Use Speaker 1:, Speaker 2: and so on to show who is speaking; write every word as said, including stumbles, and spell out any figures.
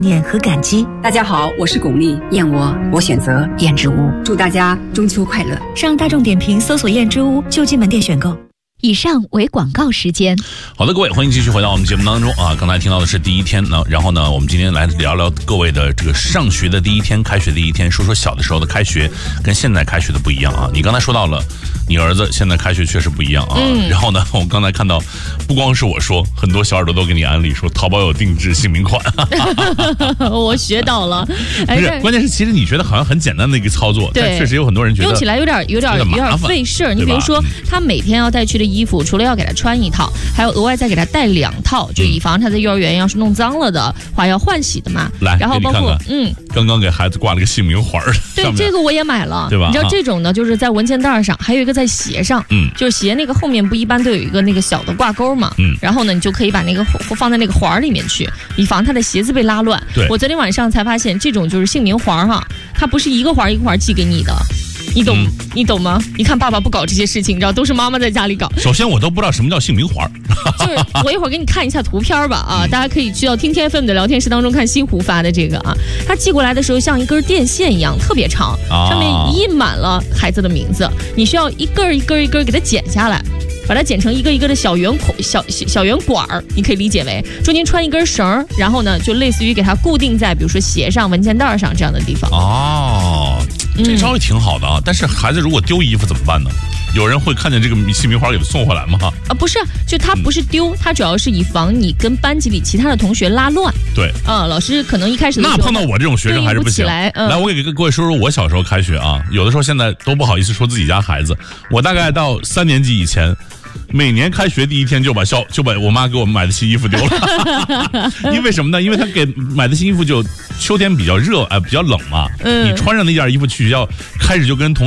Speaker 1: 念和感激。
Speaker 2: 大家好，我是巩俐，燕窝我选择燕之屋，祝大家中秋快乐。
Speaker 1: 上大众点评搜索燕之屋就近门店选购。
Speaker 3: 以上为广告时间。
Speaker 4: 好的，各位，欢迎继续回到我们节目当中啊！刚才听到的是第一天呢，然后呢，我们今天来聊聊各位的这个上学的第一天，开学第一天，说说小的时候的开学跟现在开学的不一样啊。你刚才说到了你儿子现在开学确实不一样啊，嗯、然后呢，我刚才看到不光是我说，很多小耳朵都给你安利说淘宝有定制姓名款，
Speaker 3: 我学到了。
Speaker 4: 不是，关键是其实你觉得好像很简单的一个操作，但确实有很多人觉得
Speaker 3: 用起来有点有点有点费事儿。你比如说，他每天要带去的衣服，除了要给他穿一套，还要额外再给他带两套，就以防他在幼儿园要是弄脏了的话要换洗的嘛。
Speaker 4: 来，
Speaker 3: 然后包括嗯，
Speaker 4: 刚刚给孩子挂了个姓名环儿，
Speaker 3: 对，这个我也买了，
Speaker 4: 对吧？
Speaker 3: 你知道这种呢，就是在文件袋上，还有一个在鞋上，嗯，就是鞋那个后面不一般都有一个那个小的挂钩嘛，嗯，然后呢，你就可以把那个放在那个环里面去，以防他的鞋子被拉乱。
Speaker 4: 对，
Speaker 3: 我昨天晚上才发现，这种就是姓名环哈，它不是一个环一个环寄给你的。你懂、嗯、你懂吗？你看爸爸不搞这些事情，你知道都是妈妈在家里搞。
Speaker 4: 首先我都不知道什么叫姓名环，
Speaker 3: 就是我一会儿给你看一下图片吧啊，大家可以去到听天 F M 的聊天室当中看新胡发的这个啊，他寄过来的时候像一根电线一样特别长，上面印满了孩子的名字，你需要一根一根一根给它剪下来。把它剪成一个一个的小圆孔、小小圆管儿，你可以理解为中间穿一根绳，然后呢，就类似于给它固定在，比如说鞋上、文件袋上这样的地方。
Speaker 4: 哦，这招也挺好的啊！嗯、但是孩子如果丢衣服怎么办呢？有人会看见这个姓名环给他送回来吗？
Speaker 3: 啊，不是，就他不是丢，他、嗯、主要是以防你跟班级里其他的同学拉乱。
Speaker 4: 对，
Speaker 3: 啊、嗯，老师可能一开始的时候
Speaker 4: 那碰到我这种学生还是不行。
Speaker 3: 来，嗯、
Speaker 4: 来，我给各位说说我小时候开学啊，有的时候现在都不好意思说自己家孩子，我大概到三年级以前。每年开学第一天就把校就把我妈给我们买的新衣服丢了，因为什么呢？因为她给买的新衣服就秋天比较热，哎、呃，比较冷嘛，嗯，你穿上那件衣服去学校，开始就跟同